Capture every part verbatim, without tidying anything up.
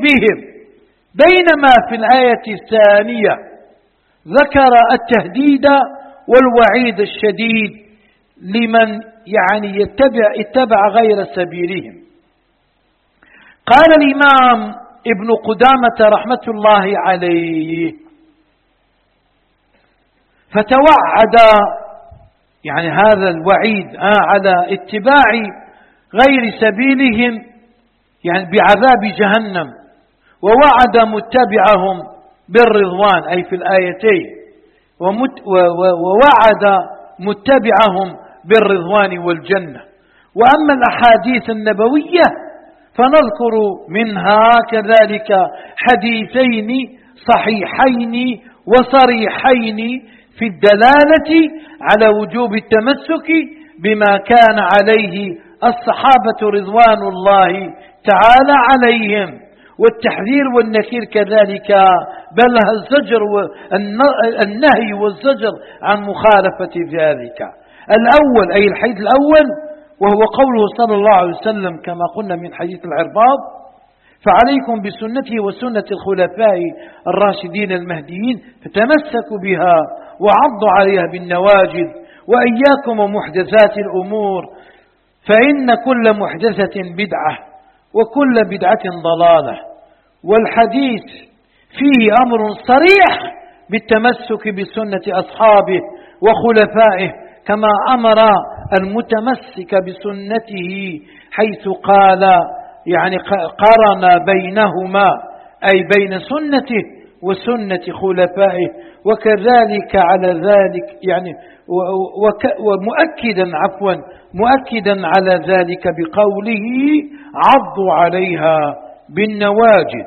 بهم، بينما في الآية الثانية ذكر التهديد والوعيد الشديد لمن يعني يتبع, اتبع غير سبيلهم. قال الإمام ابن قدامة رحمة الله عليه: فتوعد يعني هذا الوعيد على اتباع غير سبيلهم يعني بعذاب جهنم، ووعد متبعهم بالرضوان أي في الآيتين، ووعد متبعهم بالرضوان والجنة. وأما الأحاديث النبوية فنذكر منها كذلك حديثين صحيحين وصريحين في الدلالة على وجوب التمسك بما كان عليه الصحابة رضوان الله تعالى عليهم، والتحذير والنكير كذلك، بل الزجر والنهي والزجر عن مخالفة ذلك. الأول أي الحديث الأول وهو قوله صلى الله عليه وسلم كما قلنا من حديث العرباض: فعليكم بسنته وسنة الخلفاء الراشدين المهديين فتمسكوا بها وعضوا عليها بالنواجذ، وإياكم ومحدثات الأمور فإن كل محدثة بدعة وكل بدعة ضلالة. والحديث فيه أمر صريح بالتمسك بسنة أصحابه وخلفائه، كما أمر المتمسك بسنته حيث قال يعني قرن بينهما أي بين سنته وسنة خلفائه، وكذلك على ذلك يعني ومؤكدا عفوا مؤكدا على ذلك بقوله: عضوا عليها بالنواجذ.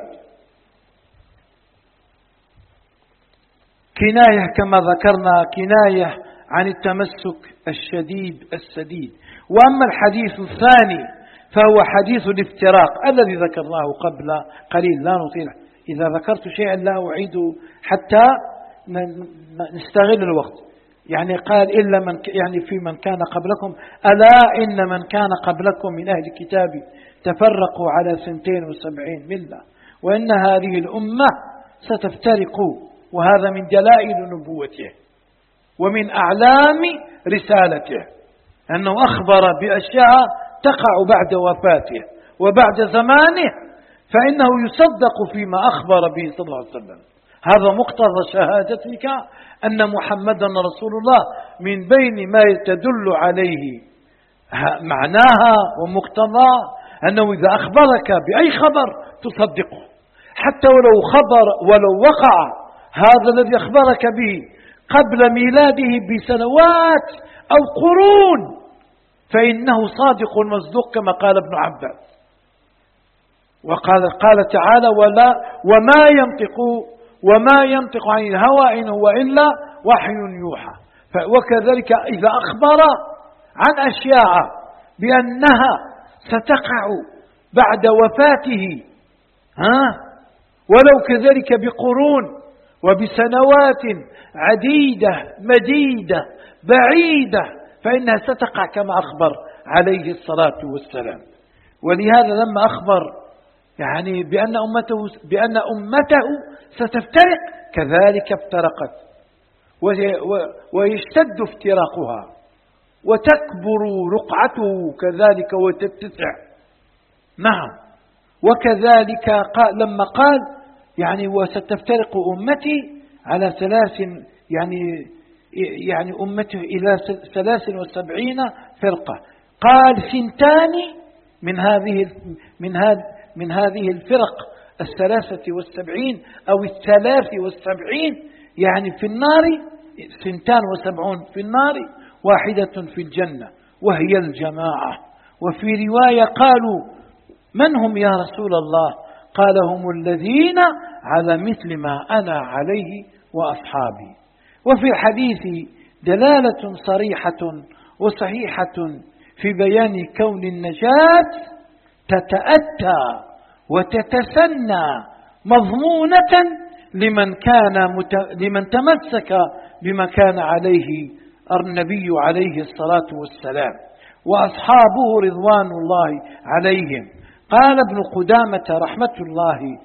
كناية كما ذكرنا، كناية عن التمسك الشديد السديد. وأما الحديث الثاني فهو حديث الافتراق الذي ذكرناه قبل قليل، لا نطيل، إذا ذكرت شيئا لا أعيده حتى نستغل الوقت. يعني قال إلا من يعني في من كان قبلكم ألا إن من كان قبلكم من أهل الكتاب تفرقوا على سنتين وسبعين ملة وإن هذه الأمة ستفترق، وهذا من دلائل نبوته ومن أعلام رسالته أنه أخبر بأشياء تقع بعد وفاته وبعد زمانه، فإنه يصدق فيما أخبر به صلى الله عليه وسلم. هذا مقتضى شهادتك أن محمدا رسول الله، من بين ما تدل عليه معناها ومقتضى أنه إذا أخبرك بأي خبر تصدقه، حتى ولو خبر ولو وقع هذا الذي أخبرك به قبل ميلاده بسنوات أو قرون، فإنه صادق مصدوق كما قال ابن عباس. وقال قال تعالى: ولا وما ينطق وما ينطق عن الهوى إن هو إلا وحي يوحى. وكذلك إذا أخبر عن أشياء بأنها ستقع بعد وفاته ها ولو كذلك بقرون وبسنوات عديدة مديدة بعيدة، فإنها ستقع كما أخبر عليه الصلاة والسلام. ولهذا لما أخبر يعني بأن أمته, بأن أمته ستفترق، كذلك افترقت ويشتد افتراقها وتكبر رقعته كذلك وتتسع. نعم. وكذلك قال لما قال يعني وستفترق أمتي على ثلاث يعني يعني أمته إلى ثلاث وسبعين فرقة، قال ثنتان من هذه من هذه من هذه الفرق الثلاثة والسبعين أو الثلاث والسبعين يعني في النار، ثنتان وسبعون في النار واحدة في الجنة وهي الجماعة. وفي رواية قالوا: من هم يا رسول الله؟ قال: هم الذين على مثل ما أنا عليه وأصحابي. وفي الحديث دلالة صريحة وصحيحة في بيان كون النجاة تتأتى وتتسنى مضمونة لمن كان مت... لمن تمسك بما كان عليه النبي عليه الصلاة والسلام وأصحابه رضوان الله عليهم. قال ابن قدامة رحمة الله